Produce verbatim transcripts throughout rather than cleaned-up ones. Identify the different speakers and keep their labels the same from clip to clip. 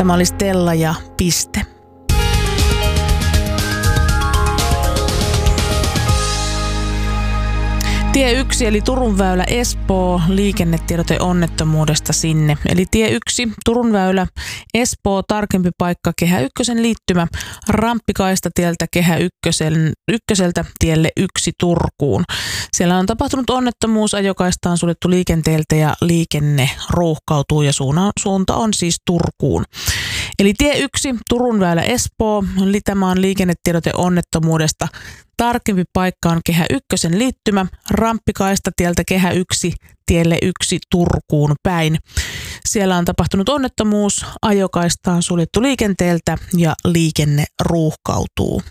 Speaker 1: Tämä oli Stella ja Piste. Tie yksi eli Turun väylä Espoo, liikennetiedote onnettomuudesta sinne. Eli tie yksi, Turun väylä Espoo, tarkempi paikka Kehä ykkösen liittymä, ramppikaista tieltä Kehä ykkösen, ykköseltä tielle yksi Turkuun. Siellä on tapahtunut onnettomuus, ajokaista on suljettu liikenteeltä ja liikenne ruuhkautuu ja suuna, suunta on siis Turkuun. Eli tie yksi, Turun väylä Espoo, tämä on liikennetiedote onnettomuudesta. Tarkempi paikka on Kehä ykkösen liittymä, ramppikaista tieltä Kehä yksi tielle yksi Turkuun päin. Siellä on tapahtunut onnettomuus, ajokaista on suljettu liikenteeltä ja liikenne ruuhkautuu.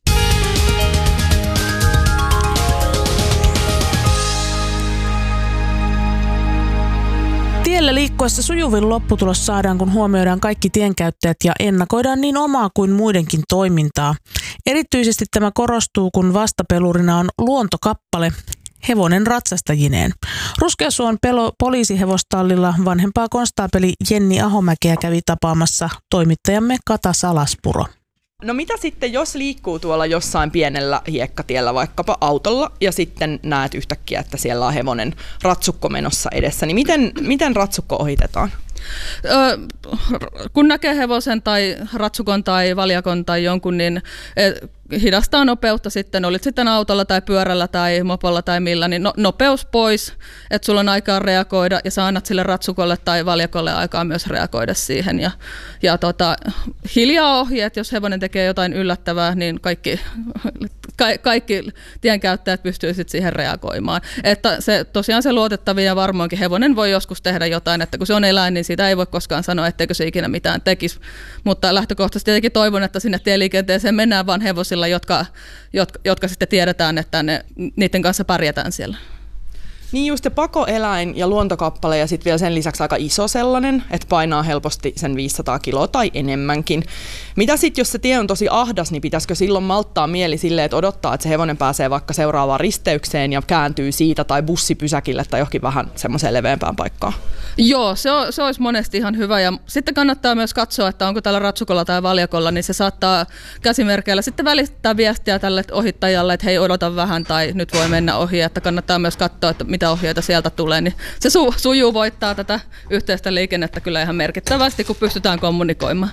Speaker 1: Tiellä liikkuessa sujuvin lopputulos saadaan, kun huomioidaan kaikki tienkäyttäjät ja ennakoidaan niin omaa kuin muidenkin toimintaa. Erityisesti tämä korostuu, kun vastapelurina on luontokappale, hevonen ratsastajineen. Ruskeasuon pelo poliisihevostallilla vanhempaa konstaapeli Jenni Ahomäkeä kävi tapaamassa toimittajamme Kata Salaspuro.
Speaker 2: No mitä sitten, jos liikkuu tuolla jossain pienellä hiekkatiellä vaikkapa autolla ja sitten näet yhtäkkiä, että siellä on hevonen ratsukko menossa edessä, niin miten, miten ratsukko ohitetaan?
Speaker 3: Öö, kun näkee hevosen tai ratsukon tai valjakon tai jonkun, niin hidastaa nopeutta sitten, olit sitten autolla tai pyörällä tai mopolla tai millä, niin no, nopeus pois, että sulla on aikaa reagoida ja sä annat sille ratsukolle tai valjakolle aikaa myös reagoida siihen. Ja, ja tota, hiljaa ohi, että jos hevonen tekee jotain yllättävää, niin kaikki, ka, kaikki tienkäyttäjät pystyy sitten siihen reagoimaan. Että se, tosiaan se luotettavin ja varmoinkin hevonen voi joskus tehdä jotain, että kun se on eläin, niin siitä ei voi koskaan sanoa, etteikö se ikinä mitään tekisi. Mutta lähtökohtaisesti tietenkin toivon, että sinne tieliikenteeseen mennään vaan hevosilla, Jotka, jotka, jotka sitten tiedetään, että ne, niiden kanssa pärjätään siellä.
Speaker 2: Niin just se pakoeläin ja luontokappale ja sitten vielä sen lisäksi aika iso sellainen, että painaa helposti sen viisisataa kiloa tai enemmänkin. Mitä sitten, jos se tie on tosi ahdas, niin pitäisikö silloin malttaa mieli silleen, että odottaa, että se hevonen pääsee vaikka seuraavaan risteykseen ja kääntyy siitä tai bussipysäkille tai johonkin vähän semmoiseen leveämpään paikkaan?
Speaker 3: Joo, se, on, se olisi monesti ihan hyvä. Ja sitten kannattaa myös katsoa, että onko tällä ratsukolla tai valjakolla, niin se saattaa käsimerkeillä sitten välittää viestiä tälle ohittajalle, että hei, odota vähän tai nyt voi mennä ohi, että kannattaa myös katsoa, että mitä ohjeita sieltä tulee, niin se su- sujuvoittaa tätä yhteistä liikennettä kyllä ihan merkittävästi, kun pystytään kommunikoimaan.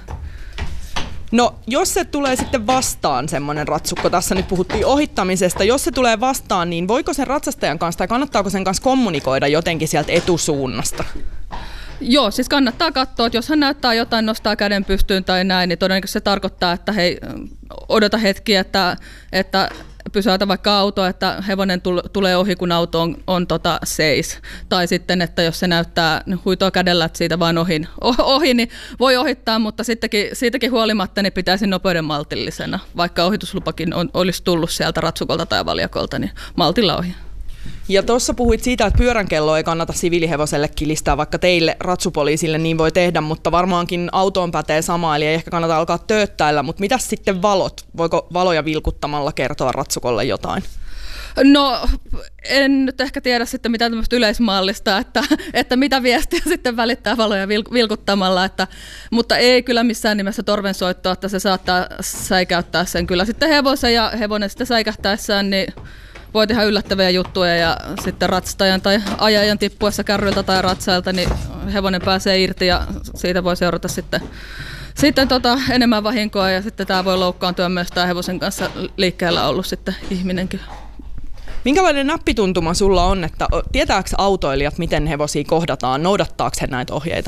Speaker 2: No, jos se tulee sitten vastaan semmoinen ratsukko, tässä nyt puhuttiin ohittamisesta, jos se tulee vastaan, niin voiko sen ratsastajan kanssa tai kannattaako sen kanssa kommunikoida jotenkin sieltä etusuunnasta?
Speaker 3: Joo, siis kannattaa katsoa, että jos hän näyttää jotain, nostaa käden pystyyn tai näin, niin todennäköisesti se tarkoittaa, että hei, odota hetki, että, että pysäytä vaikka auto, että hevonen tulee ohi, kun auto on, on tota seis. Tai sitten, että jos se näyttää huitoa kädellä, että siitä vaan ohi, ohi niin voi ohittaa, mutta sittenkin, siitäkin huolimatta niin pitäisi nopeuden maltillisena. Vaikka ohituslupakin on, olisi tullut sieltä ratsukolta tai valjakolta, niin maltilla ohi.
Speaker 2: Ja tuossa puhuit siitä, että pyöränkello ei kannata siviilihevoselle kilistää, vaikka teille ratsupoliisille niin voi tehdä, mutta varmaankin autoon pätee sama, eli ei ehkä kannata alkaa tööttäillä. Mutta mitäs sitten valot? Voiko valoja vilkuttamalla kertoa ratsukolle jotain?
Speaker 3: No, en nyt ehkä tiedä sitten mitään tämmöistä yleismallista, että, että mitä viestiä sitten välittää valoja vilkuttamalla, että, mutta ei kyllä missään nimessä torvensoittoa, että se saattaa säikäyttää sen kyllä sitten hevosen ja hevonen sitten säikähtäessään, niin voi tehdä yllättäviä juttuja ja sitten ratsastajan tai ajajan tippuessa kärryiltä tai ratsailta, niin hevonen pääsee irti ja siitä voi seurata sitten, sitten tota enemmän vahinkoa ja sitten tämä voi loukkaantua myös tämä hevosen kanssa liikkeellä ollut sitten ihminenkin.
Speaker 2: Minkälainen näppituntuma sulla on, että tietääkö autoilijat, miten hevosia kohdataan, noudattaako he näitä ohjeita?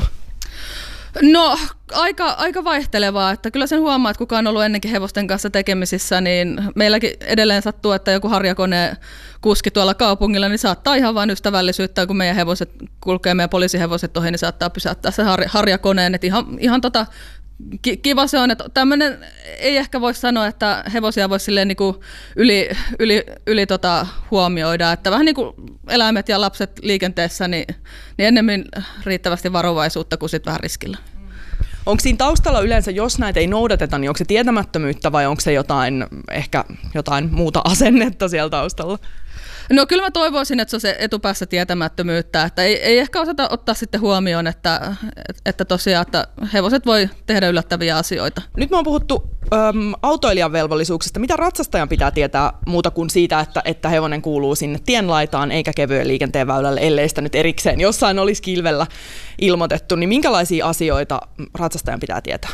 Speaker 3: No aika, aika vaihtelevaa, että kyllä sen huomaa, että kuka on ollut ennenkin hevosten kanssa tekemisissä, niin meilläkin edelleen sattuu, että joku harjakoneen kuski tuolla kaupungilla, niin saattaa ihan vain ystävällisyyttä, kun meidän hevoset kulkee, meidän poliisihevoset ohi, niin saattaa pysäyttää sen har, harjakoneen, että ihan, ihan tota, kiva se on, että tämmöinen ei ehkä voi sanoa, että hevosia voisi silleen niin kuin yli, yli, yli tota huomioida, että vähän niin kuin eläimet ja lapset liikenteessä, niin, niin ennemmin riittävästi varovaisuutta kuin sitten vähän riskillä.
Speaker 2: Onko siinä taustalla yleensä, jos näitä ei noudateta, niin onko se tietämättömyyttä vai onko se jotain, ehkä jotain muuta asennetta siellä taustalla?
Speaker 3: No kyllä mä toivoisin, että se on se etupäässä tietämättömyyttä, että ei, ei ehkä osata ottaa sitten huomioon, että, että tosiaan, että hevoset voi tehdä yllättäviä asioita.
Speaker 2: Nyt me on puhuttu äm, autoilijan velvollisuuksista. Mitä ratsastajan pitää tietää muuta kuin siitä, että, että hevonen kuuluu sinne tienlaitaan eikä kevyen liikenteen väylälle, ellei sitä nyt erikseen jossain olisi kilvellä ilmoitettu, niin minkälaisia asioita ratsastajan pitää tietää?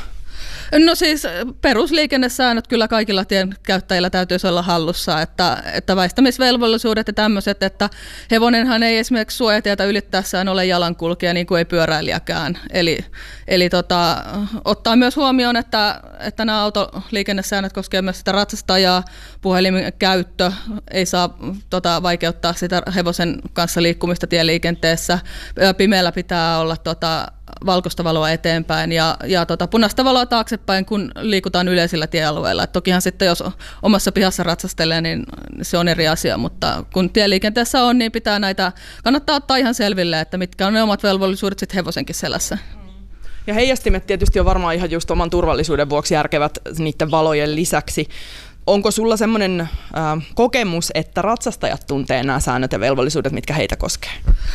Speaker 3: No siis perusliikennesäännöt kyllä kaikilla tien käyttäjillä täytyisi olla hallussa, että, että väistämisvelvollisuudet ja tämmöiset, että hevonenhan ei esimerkiksi suojatietä ylittäessään ole jalankulkija niin kuin ei pyöräilijäkään. Eli, eli tota, ottaa myös huomioon, että, että nämä autoliikennesäännöt koskevat myös sitä ratsastajaa, puhelimen käyttö ei saa tota, vaikeuttaa sitä hevosen kanssa liikkumista tieliikenteessä, pimeällä pitää olla tota, valkoista valoa eteenpäin ja, ja tota, punaista valoa taaksepäin, kun liikutaan yleisillä tiealueilla. Et tokihan sitten, jos omassa pihassa ratsastelee, niin se on eri asia, mutta kun tieliikenteessä on, niin pitää näitä, kannattaa ottaa ihan selville, että mitkä on ne omat velvollisuudet sitten hevosenkin selässä.
Speaker 2: Ja heijastimet tietysti on varmaan ihan just oman turvallisuuden vuoksi järkevät niiden valojen lisäksi. Onko sulla semmoinen äh, kokemus, että ratsastajat tuntee nämä säännöt ja velvollisuudet, mitkä heitä koskee?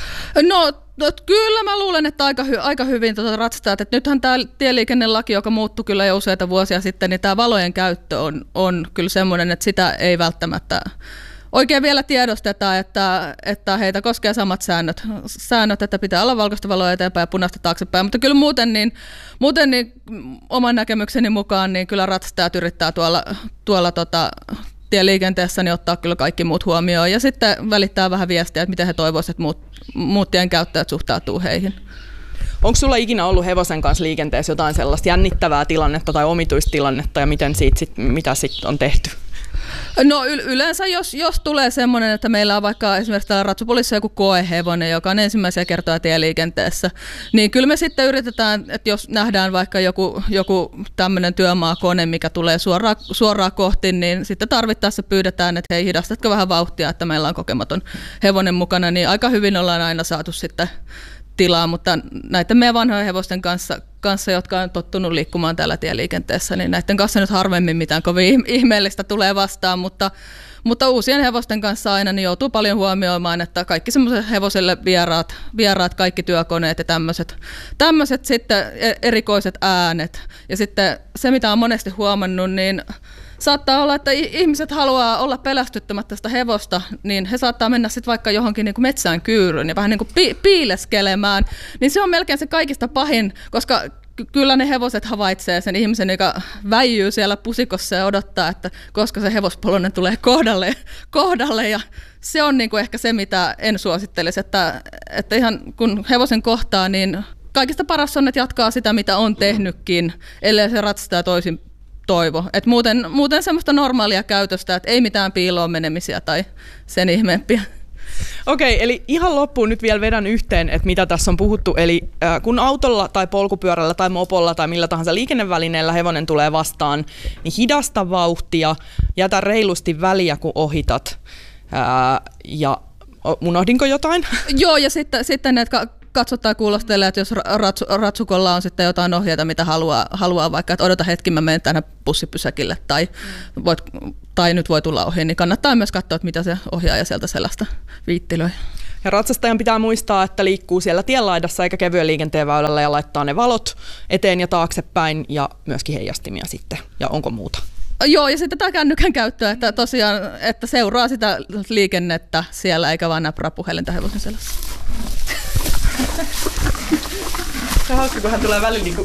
Speaker 3: No, no kyllä mä luulen, että aika, hy, aika hyvin tuota ratsastajat. Että nythän tämä tieliikennelaki, joka muuttui kyllä jo useita vuosia sitten, niin tämä valojen käyttö on, on kyllä semmoinen, että sitä ei välttämättä oikein vielä tiedosteta, että, että heitä koskee samat säännöt, säännöt, että pitää olla valkoista valoa eteenpäin ja punaista taaksepäin, mutta kyllä muuten, niin, muuten niin, oman näkemykseni mukaan niin kyllä ratsastajat yrittää tuolla, tuolla tota, tieliikenteessä niin ottaa kyllä kaikki muut huomioon ja sitten välittää vähän viestiä, että miten he toivoisivat, että muut, muut tien käyttäjät suhtautuu heihin.
Speaker 2: Onko sulla ikinä ollut hevosen kanssa liikenteessä jotain sellaista jännittävää tilannetta tai omituistilannetta ja miten siitä sit, mitä sitten on tehty?
Speaker 3: No y- yleensä jos, jos tulee semmoinen, että meillä on vaikka esimerkiksi täällä Ratsupolissa joku koehevonen, joka on ensimmäisiä kertoja tieliikenteessä, niin kyllä me sitten yritetään, että jos nähdään vaikka joku, joku tämmöinen työmaakone, mikä tulee suoraan, suoraan kohti, niin sitten tarvittaessa pyydetään, että hei, hidastatko vähän vauhtia, että meillä on kokematon hevonen mukana, niin aika hyvin ollaan aina saatu sitten tilaa, mutta näiden meidän vanhojen hevosten kanssa, kanssa, jotka on tottunut liikkumaan täällä tieliikenteessä, niin näiden kanssa nyt harvemmin mitään kovin ihmeellistä tulee vastaan, mutta, mutta uusien hevosten kanssa aina niin joutuu paljon huomioimaan, että kaikki semmoiset hevoselle vieraat, vieraat kaikki työkoneet ja tämmöiset, tämmöiset sitten erikoiset äänet. Ja sitten se, mitä on monesti huomannut, niin saattaa olla, että ihmiset haluaa olla pelästyttämättä sitä hevosta, niin he saattaa mennä sitten vaikka johonkin niin kuin metsään kyyryyn ja vähän niin kuin pi- piileskelemään. Niin se on melkein se kaikista pahin, koska kyllä ne hevoset havaitsee sen ihmisen, joka väijyy siellä pusikossa ja odottaa, että koska se hevospolonen tulee kohdalle. kohdalle. Ja se on niin kuin ehkä se, mitä en suosittelisi, että, että ihan kun hevosen kohtaa, niin kaikista paras on, että jatkaa sitä, mitä on tehnytkin, ellei se ratsastaja toisin toivo. Et muuten, muuten semmoista normaalia käytöstä, että ei mitään piiloon menemisiä tai sen ihmeempiä.
Speaker 2: Okei, eli ihan loppuun nyt vielä vedän yhteen, että mitä tässä on puhuttu. Eli äh, kun autolla tai polkupyörällä tai mopolla tai millä tahansa liikennevälineellä hevonen tulee vastaan, niin hidasta vauhtia, jätä reilusti väliä, kun ohitat. Äh, ja unohdinko jotain?
Speaker 3: Joo, ja sitten, sitten ne, että katsottaa ja kuulostelee, että jos ratsu, ratsukolla on sitten jotain ohjeita, mitä haluaa, haluaa vaikka, että odota hetki, mä menen tänne bussipysäkille tai, voit, tai nyt voi tulla ohi, niin kannattaa myös katsoa, että mitä se ohjaaja sieltä sellaista viittilöi.
Speaker 2: Ja ratsastajan pitää muistaa, että liikkuu siellä tienlaidassa eikä kevyen liikenteen väylällä ja laittaa ne valot eteen ja taaksepäin ja myöskin heijastimia sitten. Ja onko muuta?
Speaker 3: Joo, ja sitten tämä kännykän käyttöä, että tosiaan, että seuraa sitä liikennettä siellä eikä vaan näppää puhelinta hevosen selässä.
Speaker 2: Se on hauska, kun hän tulee välillä niin